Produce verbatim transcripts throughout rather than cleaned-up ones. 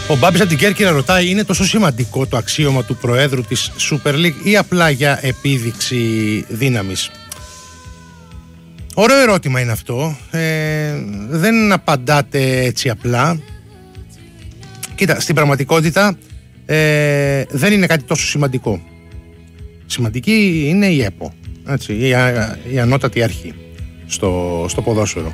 Ο Μπάμπης από την Κέρκυρα ρωτάει, είναι τόσο σημαντικό το αξίωμα του Προέδρου της Super League ή απλά για επίδειξη δύναμης? Ωραίο ερώτημα είναι αυτό. Ε, δεν απαντάτε έτσι απλά. Κοίτα, στην πραγματικότητα ε, δεν είναι κάτι τόσο σημαντικό. Σημαντική είναι η ΕΠΟ, έτσι, η, α, η ανώτατη αρχή στο, στο ποδόσφαιρο.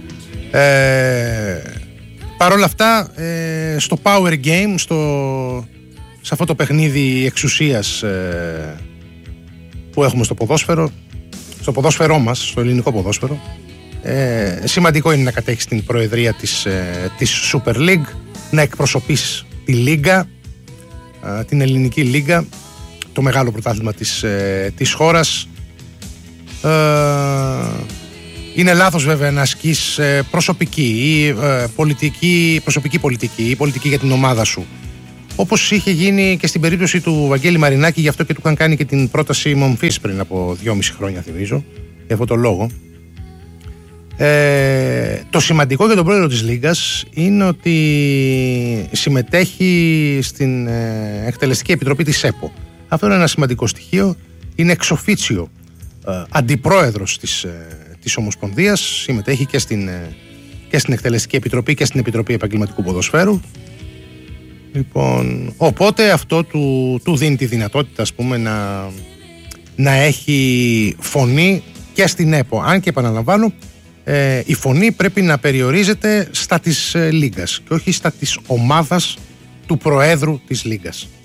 Ε, Παρ' όλα αυτά, ε, στο power game, στο, σε αυτό το παιχνίδι εξουσίας ε, που έχουμε στο ποδόσφαιρο, στο ποδόσφαιρό μας, στο ελληνικό ποδόσφαιρο, ε, σημαντικό είναι να κατέχεις την προεδρία της, ε, της Super League, να εκπροσωπείς τη Λίγκα, ε, την ελληνική Λίγκα, το μεγάλο πρωτάθλημα της, ε, της χώρας. Ε, Είναι λάθος βέβαια να ασκείς προσωπική ή πολιτική, προσωπική πολιτική ή πολιτική για την ομάδα σου. Όπως είχε γίνει και στην περίπτωση του Βαγγέλη Μαρινάκη, γι' αυτό και του είχαν κάνει και την πρόταση μομφής πριν από δυόμιση χρόνια, θυμίζω, για αυτόν τον λόγο. Ε, το σημαντικό για τον πρόεδρο της Λίγκας είναι ότι συμμετέχει στην ε, εκτελεστική επιτροπή της ΕΠΟ. Αυτό είναι ένα σημαντικό στοιχείο. Είναι εξ οφίτσιο ε, αντιπρόεδρος της ε, της Ομοσπονδίας, συμμετέχει και στην, και στην Εκτελεστική Επιτροπή και στην Επιτροπή Επαγγελματικού Ποδοσφαίρου. Λοιπόν, οπότε αυτό του, του δίνει τη δυνατότητα, ας πούμε, να, να έχει φωνή και στην ΕΠΟ. Αν και επαναλαμβάνω, ε, η φωνή πρέπει να περιορίζεται στα της ε, Λίγκας και όχι στα της ομάδας του Προέδρου της Λίγκας.